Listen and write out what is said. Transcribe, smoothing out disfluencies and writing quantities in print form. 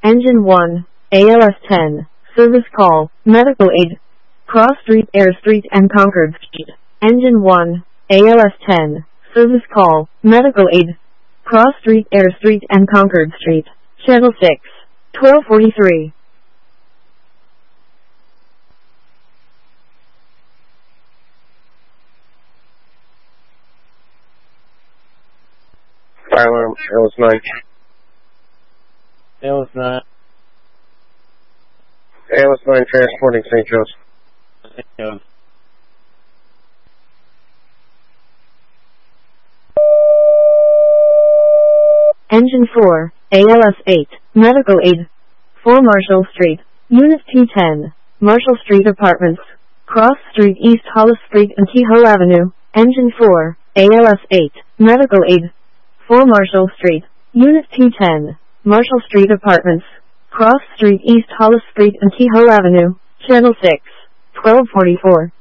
Engine 1, ALS 10, service call, medical aid. Cross Street, Air Street and Concord Street. Engine 1, ALS 10, service call, medical aid. Cross Street, Air Street and Concord Street. Channel 6, 1243. Fire alarm, ALS 9. ALS 9. ALS 9 transporting St. Joe's. St. Joe's. Engine 4, ALS 8, medical aid. 4 Marshall Street, Unit T10, Marshall Street Apartments. Cross Street, East Hollis Street and Kehoe Avenue. Engine 4, ALS 8, medical aid. 4 Marshall Street, Unit T10, Marshall Street Apartments. Cross Street, East Hollis Street and Kehoe Avenue. Channel 6, 1244.